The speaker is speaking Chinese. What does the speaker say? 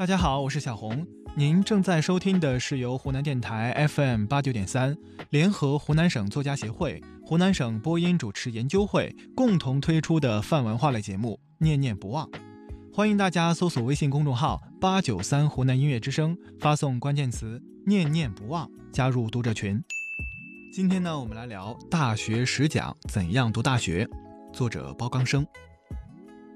大家好，我是小红。您正在收听的是由湖南电台 FM89.3联合湖南省作家协会、湖南省播音主持研究会共同推出的泛文化类节目《念念不忘》。欢迎大家搜索微信公众号893湖南音乐之声，发送关键词念念不忘加入读者群。今天呢，我们来聊大学10讲怎样读大学，作者包刚生。